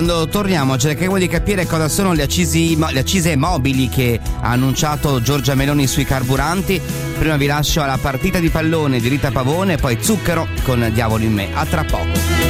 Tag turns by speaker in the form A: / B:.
A: Quando torniamo cerchiamo di capire cosa sono le accise mobili che ha annunciato Giorgia Meloni sui carburanti. Prima vi lascio alla partita di pallone di Rita Pavone, poi Zucchero con Diavolo in me. A tra poco.